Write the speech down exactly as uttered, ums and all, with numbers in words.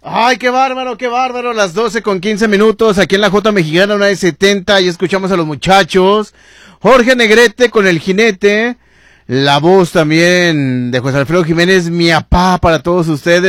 Ay, qué bárbaro, qué bárbaro. Las doce con quince minutos aquí en la J Mexicana, una de setenta. Y escuchamos a los muchachos. Jorge Negrete con El Jinete. La voz también de José Alfredo Jiménez, mi apá para todos ustedes.